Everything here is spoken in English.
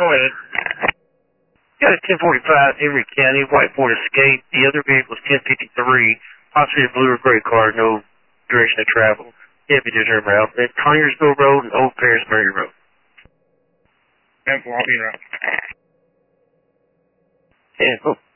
Go ahead. Got a 1045 Emory County, white Ford Escape. The other vehicle is 1053, possibly a blue or gray car, no direction of travel. Deputies are out at Conyersville Road and Old Paris Murray Road. 10-4, I'll be around. 10-4.